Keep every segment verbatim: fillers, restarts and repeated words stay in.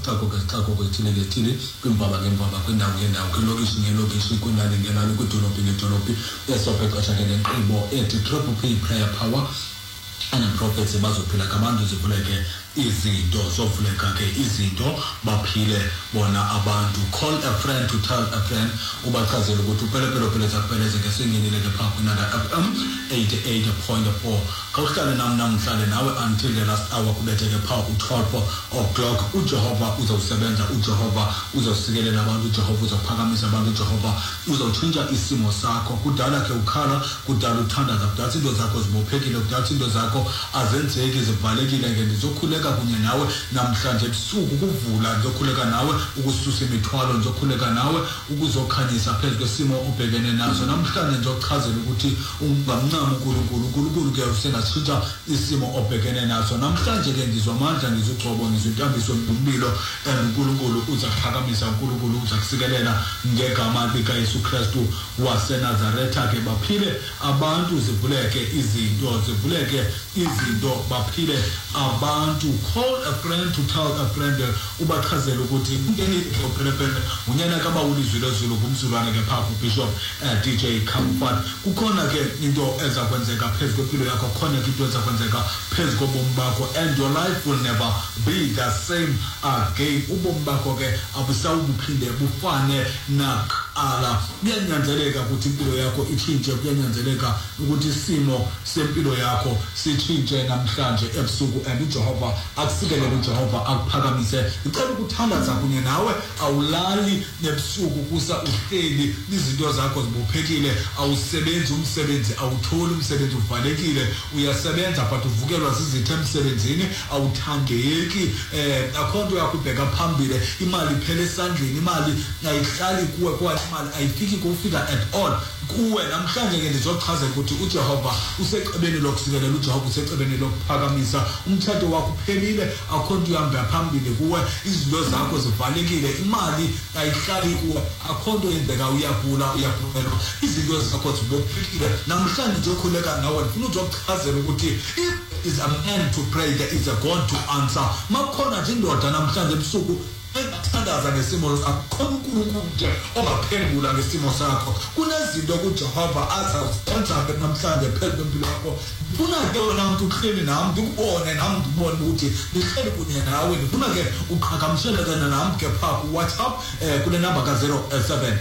ngesixako ngesixako kwethile ngethile kwimbaba ngembaba kwindawo ngendawo kwilokishi ngelokishi kwinani ngenani kwidolophi ngedolophi esophe xesha ke nenkqubo ethi Triple P Prayer Power and prophets bazophila kabantu zivuleke izinto zovuleka ke izinto baphile bona abantu. Call a friend to tell a friend ubachazela ukuthi upelepele phela zakupheleze ke singenile ke pha kwinanda F M eighty-eight point four. Kawuhlale nam namhlanje nawe until the last hour kubetheke pha u-twelve o'clock. uJehova uzawusebenza, uJehova uzawusikelela abantu, uJehova uzawuphakamisa abantu, uJehova uzawutshintsha isimo sakho. Kudala ke ukhala, kudala uthandaza, kudala into zakho zibophekile, kudala into zakho azenzeki zivalekile ke ndizokhuleka kunye nawe namhlanje ebusuku ukuvula, ndizokhuleka nawe ukususa imithwalo, ndizokhuleka nawe ukuzokhanyisa phezu kwesimo ubhekene naso. Namhlanje ndizochazela ukuthi ungamncama uNkulunkulu, uNkulunkulu ke usengasitshintsha isimo obhekene naso. Namhlanje ke ngizwa amandla, ngizugcobo, ngizuntambiso nomlilo, uNkulunkulu uzaphakamisa, uNkulunkulu uzakusikelela ngegama lika Yesu Kristu waseNazaretha ke baphile abantu, zivuleke izinto, zivuleke izinto, baphile abantu. Call a friend to tell a friend ubachazela ukuthi ungeni ophelepele unyana kaba ulizwile zulu kumzulwane ke pha Bishop D J Comfort. Kukhona ke into eza kwenzeka phezu kwempilo yakho, khona into eza kwenzeka phezu kobomi bakho, and your life will never be the same again. Ubomi bakho ke abusawubuphinde bufane nakuqala. Kuyanyanzeleka ukuthi impilo yakho itshintshe, kuyanyanzeleka ukuthi isimo sempilo yakho sitshintshe namhlanje ebusuku, and uJehova akusikelele, uJehova akuphakamise. Ngicela ukuthandaza kunye nawe, awulali nebusuku kusa uhleli, izinto zakho zibophekile, awusebenzi umsebenzi, awutholi umsebenzi, uvalekile, uyasebenza but uvukelwa zizithe emsebenzini, awuthandeki, eh akhonto yakho ibheka phambili, imali iphele esandleni, imali ayihlali kuwe, kwathi imali ayifiki kufika at all kuwe. Namhlanje ke ndizochazela ukuthi uJehova usecebeni lokusikelela, uJehova usecebeni lokuphakamisa. Umthetho wakho uphelile, akhonto ihamba phambili kuwe, izinto zakho zivalekile, imali ayihlali kuwe, akhonto yenzeka, uyagula, uyagulelwa, izinto zakho zibophekile. Namhlanje ndizokhuleka nawe, ndifuna ukuchazela ukuthi is a man to pray, there is a God to answer. Makhona nje indoda namhlanje ebusuku ethandaza ngesimo sakho, uNkulunkulu ongaphendula ngesimo sakho. Kunezinto kuJehova azazenza namhlanje phezu kwempilo yakho. Ufuna ke wena umuntu uhleli nami, ngikubone nami ngibone ukuthi nihleli kunye nawe. Ngifuna ke uqhagamshele kana nami ke pha ku WhatsApp eh kule number ka zero seven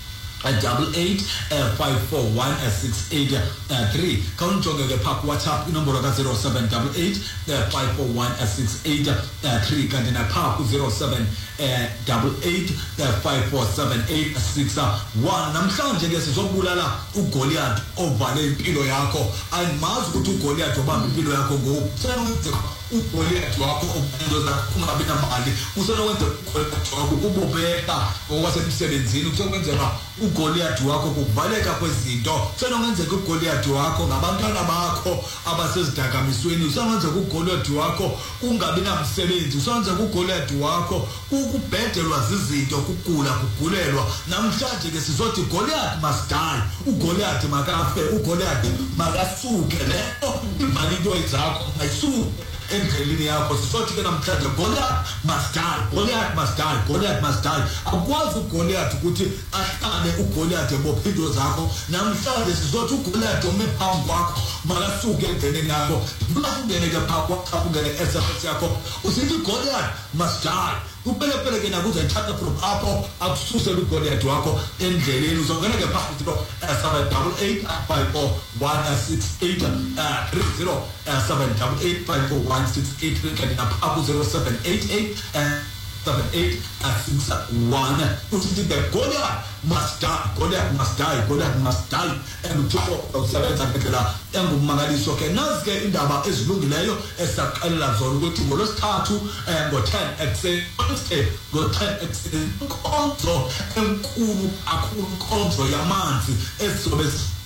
double eight five four one six eight three. Kaunjonge ke pha ku WhatsApp inombolo ka zero seven double eight five four one six eight three, kanti na pha ku zero seven double eight five four seven eight six one. Namhlanje ke sizobulala uGoliath ovale impilo yakho. Ayimazi ukuthi uGoliath obamba impilo yakho ngophi. uGoliath wakho obudoza kungabi namali, usenokwenza uGoliath wakho ubobeka okwasemsebenzini, kusekwenzeka uGoliath wakho kuvaleka kwezinto, usenokwenza uGoliath wakho ngabantwana bakho abasezidakamisweni, usenokwenza uGoliath wakho kungabi namsebenzi, usenokwenza uGoliath wakho ukubhedelwa zizinto, kugula, kugulelwa. Namhlanje ke sizothi Goliath must die, uGoliath makafe, uGoliath makasuke, leyo imali into zakho ayisuke endleleni yakho. Sizothi ke namhlanje Goliath must die, Goliath must die, Goliath must die. Akwazi uGoliath ukuthi ahlale uGoliath ebophindo zakho. Namhlanje sizothi uGoliath ome phambi kwakho makasuke endleleni yakho. Ungene ke phakho ungene S M S yakho usithi Goliath must die. Upelepele ke nakuze thatha from apho akususe uGoliath wakho endleleni. Uzongena ke phakathi lo seven double eight five four one six eight three zero seven double eight five four one six eight three, kanti napha zero seven eight eight seven eight six one. Usithi the Goliath must die, Goliath must die, Goliath must die. And uThixo usebenza ngendlela engumangaliso ke. Nazi ke indaba ezilungileyo esaqalela zona ukuthi ngolosithathu ngo ten ekuseni, ngo ten ekuseni inkonzo enkulu kakhulu, inkonzo yamanzi ezobe